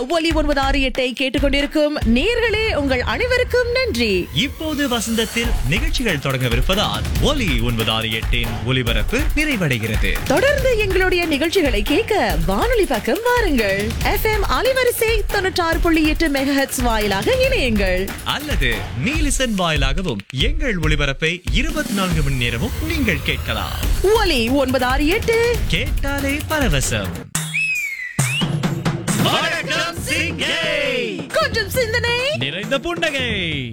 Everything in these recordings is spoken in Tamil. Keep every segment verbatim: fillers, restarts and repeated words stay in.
ஒலி ஒன்பது ஆறு எட்டை கேட்டுக்கொண்டிருக்கும் நேர்களே உங்கள் அனைவருக்கும் நன்றி. இப்போது வசந்தத்தில் நிகழ்ச்சிகள் தொடங்கவிருப்பதால் ஒலி ஒன்பது ஆறு எட்டின் ஒலிபரப்பு நிறைவடைகிறது. தொடர்ந்து எங்களுடைய நிகழ்ச்சிகளை கேட்க வானொலி பக்கம் வாருங்கள். எஃப் எம் அலைவரிசை தொண்ணூற்றி ஆறு புள்ளி எட்டு மெகாஹெர்ட்ஸ் வாயிலாக இணையுங்கள். அல்லது நீலிசன் வாயிலாகவும் எங்கள் ஒளிபரப்பை இருபத்தி நான்கு மணி நேரமும் நீங்கள் கேட்கலாம். ஒலி ஒன்பது ஆறு எட்டு கேட்டாலே பரவசம். வணக்கம் சிங்கை. கொஞ்சம் சிந்தனை நிறைந்த புன்னகை.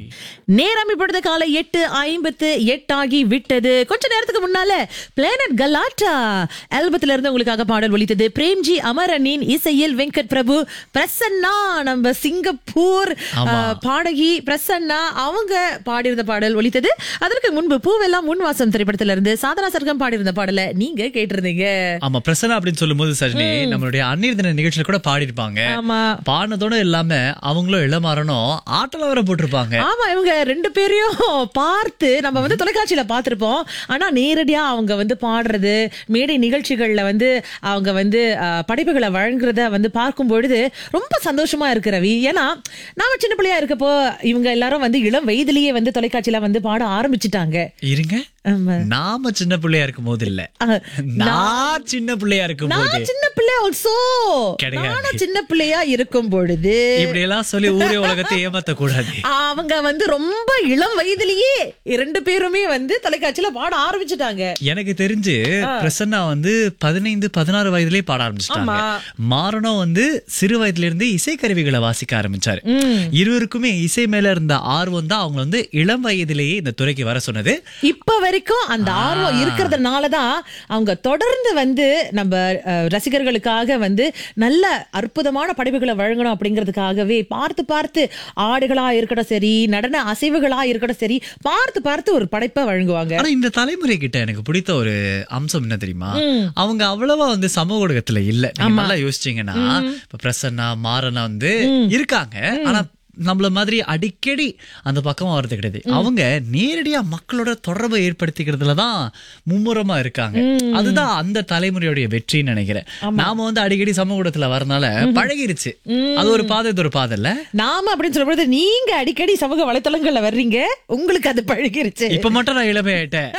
நேரம் இப்பொழுது காலை எட்டு ஐம்பத்து எட்டாகி விட்டது. கொஞ்ச நேரத்துக்கு முன்னால பிளானட் கலாட்டா ஆல்பத்துல இருந்து உங்களுக்காக பாடல் ஒலித்தது. பிரேம்ஜி அமரனின் இசையில் வெங்கட் பிரபு, பிரசன்னா, நம்ம சிங்கப்பூர் அஹ், பாடகி பிரசன்னா அவங்க பாடியிருந்த பாடல் ஒலித்தது. அதற்கு முன்பு பூவெல்லாம் முன்வாசம் திரைப்படத்துல இருந்து சாதனா சர்க்கம் பாடியிருந்த பாடலை நீங்க கேட்டிருந்தீங்க. ஆமா, பிரசன்னா அப்படின்னு சொல்லும் போது சஜினி நம்மளுடைய அந்நீர் தின நிகழ்ச்சியில கூட பாடிருப்பாங்க. ஆமா, பாடினதோட இல்லாம அவங்களும் இளமாறனும் ஆட்டல வர போட்டிருப்பாங்க. ஆமா, இவங்க ரெண்டு பேரையும் பார்த்து நம்ம வந்து தொலைக்காட்சியில பார்த்திருப்போம். ஆனா நேரடியா அவங்க வந்து பாடுறது, மேடை நிகழ்ச்சிகள்ல வந்து அவங்க வந்து அஹ், படைப்புகளை வழங்குறத வந்து பார்க்கும் பொழுது ரொம்ப சந்தோஷமா இருக்கு ரவி. ஏன்னா நாம சின்ன பிள்ளையா இருக்கப்போ இவங்க எல்லாரும் வந்து இளம் வயதிலேயே வந்து தொலைக்காட்சியில வந்து பாட ஆரம்பிச்சுட்டாங்க. இருங்க, ஆமா. நாம சின்ன பிள்ளையா இருக்கும் போது இல்ல, அஹ், நான் சின்ன பிள்ளையா இருக்கும் போது. நான் சின்ன பிள்ளை ஆல்சோ கிடையாது. நானும் சின்ன பிள்ளையா இருக்கும் பொழுது இப்படி எல்லாம் சொல்லி ஊரே உலகத்தை ஏமாத்த கூடாது. அவங்க வந்து ரொம்ப இளம் வயதிலேயே இரண்டு பேருமே வந்து தொலைக்காட்சியில பாட ஆரம்பிச்சுட்டாங்க. எனக்கு தெரிஞ்சு பிரசன்னா வந்து பதினைந்து பதினாறு வயதுலயே பாட ஆரம்பிச்சிட்டாங்க. மாறனும் வந்து சிறு வயதுல இருந்து இசைக்கருவிகளை வாசிக்க ஆரம்பிச்சாரு. இருவருக்குமே இசை மேல இருந்த ஆர்வம் தான் அவங்க வந்து இளம் வயதிலேயே இந்த துறைக்கு வர சொன்னது. இப்ப வரைக்கும் அந்த ஆர்வம் இருக்கிறதுனாலதான் அவங்க தொடர்ந்து வந்து நம்ம அஹ், ரசிகர்களுக்காக வந்து நல்ல அற்புதமான படைப்புகளை வழங்கணும் அப்படிங்கிறதுக்காகவே பார்த்து பார்த்து ஆடுகளா இருக்கட்டும் சரி, நடன அசைவுகளா இருக்கட்டும் சரி, பார்த்து பார்த்து ஒரு படைப்பை வழங்குவாங்க. ஆனா இந்த தலைமுறை கிட்ட எனக்கு பிடித்த ஒரு அம்சம் என்ன தெரியுமா, அவங்க அவ்வளவா வந்து சமூக ஊடகத்துல இல்ல. நீங்க நல்லா யோசிச்சீங்கன்னா இப்ப பிரசன்னா மாறனா வந்து இருக்காங்க, ஆனா நம்மள மாதிரி அடிக்கடி அந்த பக்கம் வர்றது கிடையாது. அவங்க நேரடியா மக்களோட தொடர்பை ஏற்படுத்திக்கிறதுலதான் மும்முரமா இருக்காங்க. அதுதான் அந்த தலைமுறையுடைய வெற்றின்னு நினைக்கிறேன். நாம வந்து அடிக்கடி சமூக ஊடகத்துல வரனால பழகிருச்சு. அது ஒரு பாதை, இது ஒரு பாதை இல்ல. நாம அப்படின்னு சொல்லும்போது நீங்க அடிக்கடி சமூக வலைத்தளங்கள்ல வர்றீங்க, உங்களுக்கு அது பழகிருச்சு. இப்ப மட்டும் நான் இளமை ஆயிட்டேன்.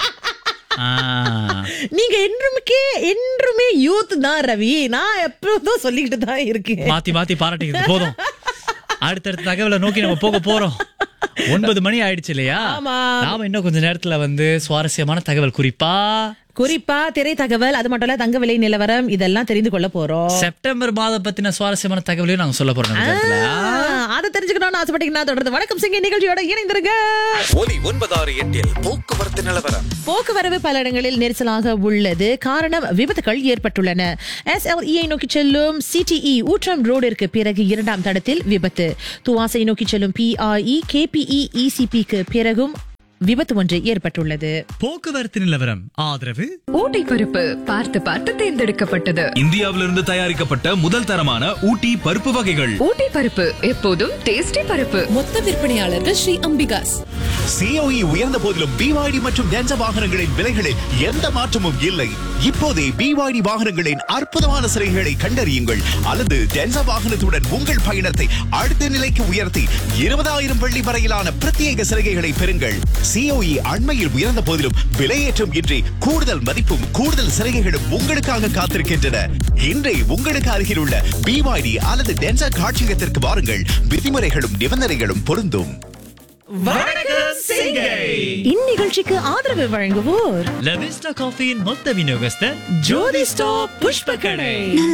நீங்க என்றுமே என்றுமே யூத் தான் ரவி. நான் எப்போதும் சொல்லிக்கிட்டு தான் இருக்கேன். மாத்தி மாத்தி பாராட்டிக்கிறது போதும். அடுத்தடுத்த தகவலை நோக்கி நம்ம போக போறோம். ஒன்பது மணி ஆயிடுச்சு இல்லையா? நாம இன்னும் கொஞ்ச நேரத்துல வந்து சுவாரஸ்யமான தகவல், குறிப்பா குறிப்பா திரை தகவல், அது மட்டும் இல்ல தங்க விலை நிலவரம், இதெல்லாம் தெரிந்து கொள்ள போறோம். செப்டம்பர் மாதம் பத்தின சுவாரஸ்யமான தகவலையும் நாங்க சொல்ல போறோம். அதை தெரிஞ்சுக்கணும்னு ஆசைப்பட்டீங்கன்னா தொடர்ந்து வணக்கம் சிங்கை நிகழ்ச்சியோட இணைந்திருங்க. ஒலி ஒன்பது ஆறு எட்டில் போக்குவரத்து நிலவரம். போக்குவரவு பல இடங்களில் நெரிசலாக உள்ளது. காரணம், விபத்துகள் ஏற்பட்டுள்ளன. எஸ் எல் இ நோக்கி செல்லும் சிடிஇ ஊற்றம் ரோடிற்கு பிறகு இரண்டாம் தடத்தில் விபத்து. துவாசை நோக்கி செல்லும் பி ஆர் இ கேபிஇ இசிபிக்கு பிறகும் விபத்து ஒன்று ஏற்பட்டுள்ளது. போக்குவரத்து நிலவரம் ஆதரவு ஊட்டி பருப்பு பார்த்து பார்த்து தேர்ந்தெடுக்கப்பட்டது. இந்தியாவிலிருந்து தயாரிக்கப்பட்ட முதல் தரமான ஊட்டி பருப்பு வகைகள். ஊட்டி பருப்பு எப்போதும் டேஸ்டி பருப்பு. மொத்த விற்பனையாளர்கள் ஸ்ரீ அம்பிகாஸ். சிஓஇ உயர்ந்த போதிலும் பிவாய்டி மற்றும் டென்சா வாகனங்களின் விலைகளில் எந்த மாற்றமும் இல்லை. இப்போதே பிவாய்டி வாகனங்களின் அற்புதமான சிறைகளை கண்டறியுங்கள், அல்லது டென்சா வாகனத்துடன் உங்கள் பயணத்தை அடுத்த நிலைக்கு உயர்த்தி இருபதாயிரம் வெள்ளி வரையிலான பிரத்யேக சிறைகளை பெறுங்கள். சிஓஇ அண்மையில் உயர்ந்த போதிலும் விலையேற்றம் இன்றி கூடுதல் மதிப்பும் கூடுதல் சிறைகளும் உங்களுக்காக காத்திருக்கின்றன. இன்றே உங்களுக்கு அருகில் உள்ள பிவாய்டி அல்லது டென்சா காட்சியகத்திற்கு வாருங்கள். விதிமுறைகளும் நிபந்தனைகளும் பொருந்தும். இந்நிகழ்ச்சிக்கு ஆதரவு வழங்குவோர் லவிஸ்டா காஃபியின் மொத்த விநியோகஸ்தர் ஜோதி ஸ்டாப் புஷ்ப கடை.